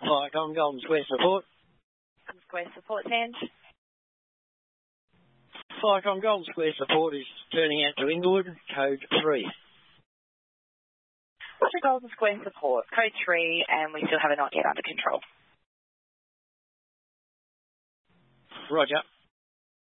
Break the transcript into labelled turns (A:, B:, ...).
A: Viacom Golden Square support.
B: Golden Square support, Sanj.
A: Viacom Golden Square support is turning out to Inglewood, code 3.
B: What's your Golden Square support? Code 3, and we still have it not yet under control.
A: Roger.